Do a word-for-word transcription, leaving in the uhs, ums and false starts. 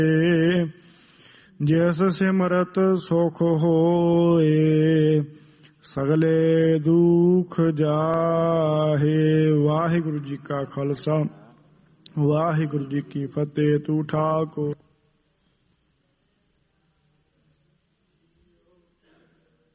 ਜਿਸ ਸਿਮਰਤ ਸੁਖ ਹੋਏ ਸਗਲੇ ਦੁਖ ਜਾਹੇ। ਵਾਹਿਗੁਰੂ ਜੀ ਕਾ ਖਾਲਸਾ ਵਾਹਿਗੁਰੂ ਜੀ ਕੀ ਫਤਿਹ। ਤੂੰ ਠਾਕੁਰ